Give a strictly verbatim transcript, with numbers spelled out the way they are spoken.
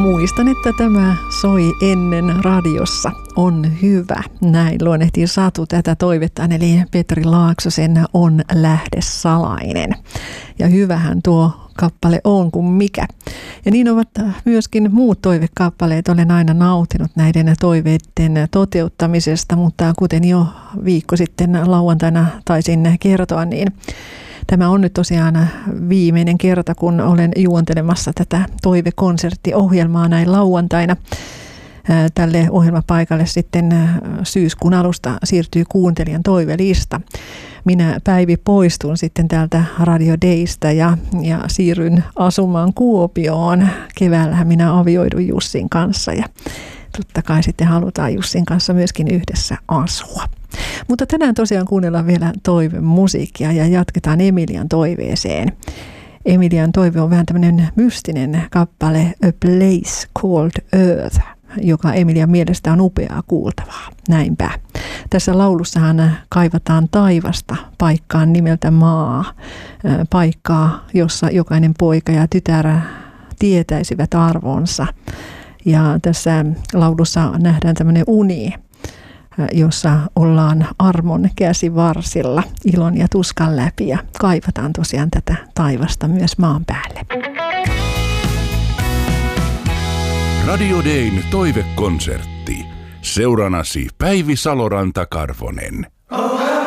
Muistan, että tämä soi ennen radiossa. On hyvä. Näin luonnehtii Satu tätä toivettaan, eli Petri Laaksosen On lähde salainen. Ja hyvähän tuo kappale on kuin mikä. Ja niin ovat myöskin muut toivekappaleet. Olen aina nautinut näiden toiveiden toteuttamisesta, mutta kuten jo viikko sitten lauantaina taisin kertoa, niin tämä on nyt tosiaan viimeinen kerta, kun olen juontelemassa tätä toivekonserttiohjelmaa näin lauantaina. Tälle ohjelmapaikalle sitten syyskuun alusta siirtyy kuuntelijan toivelista. Minä Päivi poistun sitten täältä Radio Daystä ja, ja siirryn asumaan Kuopioon. Keväällähän minä avioidun Jussin kanssa ja totta kai sitten halutaan Jussin kanssa myöskin yhdessä asua. Mutta tänään tosiaan kuunnellaan vielä toivemusiikkia ja jatketaan Emilian toiveeseen. Emilian toive on vähän tämmöinen mystinen kappale A Place Called Earth, joka Emilian mielestä on upeaa kuultavaa. Näinpä. Tässä laulussahan kaivataan taivasta paikkaan nimeltä maa. Paikkaa, jossa jokainen poika ja tytär tietäisivät arvonsa. Ja tässä laulussa nähdään tämmöinen uni, jossa ollaan armon käsivarsilla ilon ja tuskan läpi ja kaivataan tosiaan tätä taivasta myös maan päälle. Radio Dayn toivekonsertti. Seuranasi Päivi Saloranta-Karvonen.